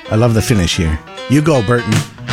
I love the finish here. You go, Burton.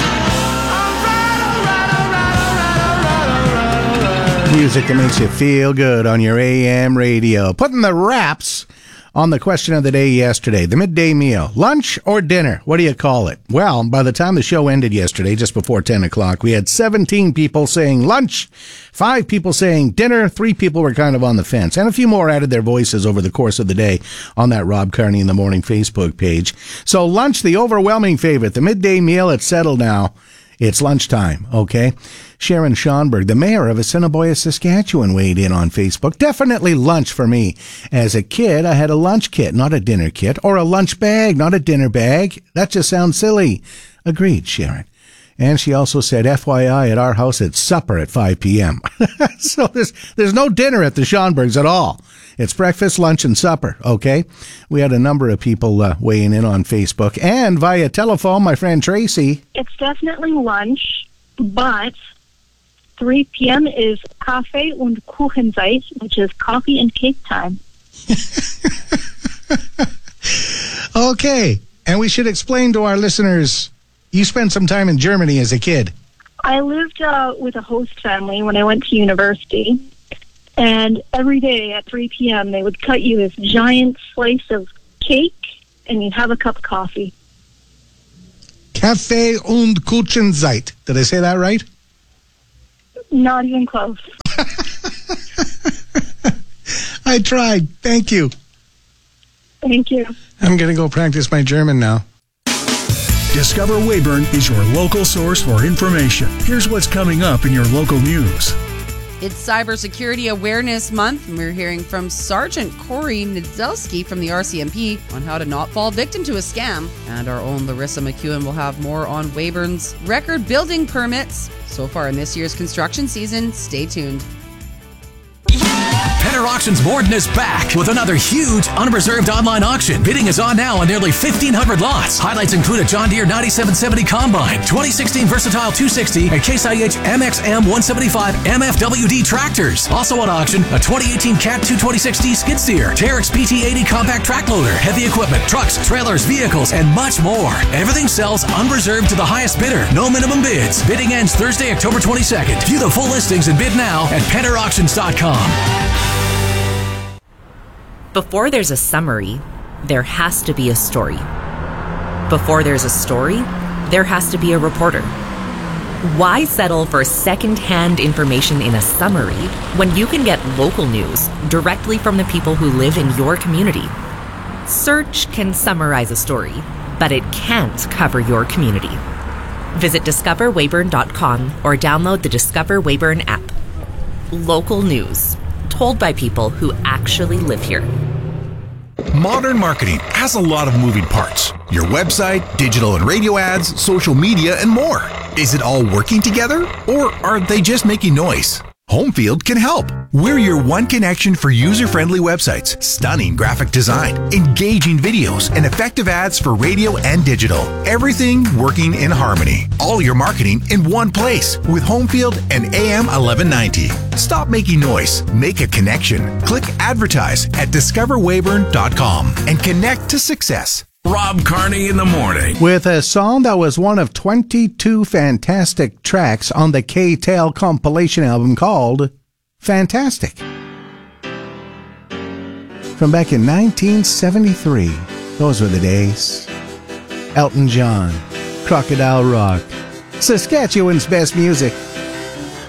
Music that makes you feel good on your AM radio. Putting the wraps on the question of the day yesterday. The midday meal. Lunch or dinner? What do you call it? Well, by the time the show ended yesterday, just before 10 o'clock, we had 17 people saying lunch, 5 people saying dinner, 3 people were kind of on the fence, and a few more added their voices over the course of the day on that Rob Carney in the Morning Facebook page. So lunch, the overwhelming favorite. The midday meal, it's settled now. It's lunchtime, okay? Sharon Schonberg, the mayor of Assiniboia, Saskatchewan, weighed in on Facebook. Definitely lunch for me. As a kid, I had a lunch kit, not a dinner kit, or a lunch bag, not a dinner bag. That just sounds silly. Agreed, Sharon. And she also said, FYI, at our house, it's supper at 5 p.m. So there's no dinner at the Schonbergs at all. It's breakfast, lunch, and supper, okay? We had a number of people weighing in on Facebook. And via telephone, my friend Tracy. It's definitely lunch, but 3 p.m. is Kaffee und Kuchenzeit, which is coffee and cake time. Okay. And we should explain to our listeners, you spent some time in Germany as a kid. I lived with a host family when I went to university. And every day at 3 p.m., they would cut you this giant slice of cake, and you'd have a cup of coffee. Kaffee und Kuchenzeit. Did I say that right? Not even close. I tried. Thank you. Thank you. I'm going to go practice my German now. Discover Weyburn is your local source for information. Here's what's coming up in your local news. It's Cybersecurity Awareness Month, and we're hearing from Sergeant Corey Nidzelsky from the RCMP on how to not fall victim to a scam. And our own Larissa McEwen will have more on Weyburn's record building permits so far in this year's construction season. Stay tuned. Penner Auctions Borden is back with another huge unreserved online auction. Bidding is on now on nearly 1,500 lots. Highlights include a John Deere 9770 Combine, 2016 Versatile 260, and Case IH MXM 175 MFWD tractors. Also on auction, a 2018 Cat 226D skid steer, Terex PT80 compact track loader, heavy equipment, trucks, trailers, vehicles, and much more. Everything sells unreserved to the highest bidder. No minimum bids. Bidding ends Thursday, October 22nd. View the full listings and bid now at PennerAuctions.com. Before there's a summary, there has to be a story. Before there's a story, there has to be a reporter. Why settle for second-hand information in a summary when you can get local news directly from the people who live in your community? Search can summarize a story, but it can't cover your community. Visit discoverweyburn.com or download the Discover Weyburn app. Local news, told by people who actually live here. Modern marketing has a lot of moving parts. Your website, digital and radio ads, social media, and more. Is it all working together, or are they just making noise? Homefield can help. We're your one connection for user-friendly websites, stunning graphic design, engaging videos, and effective ads for radio and digital. Everything working in harmony. All your marketing in one place with Homefield and AM 1190. Stop making noise. Make a connection. Click advertise at discoverweyburn.com and connect to success. Rob Carney in the morning. With a song that was one of 22 fantastic tracks on the K-Tel compilation album called Fantastic. From back in 1973. Those were the days. Elton John, Crocodile Rock, Saskatchewan's best music.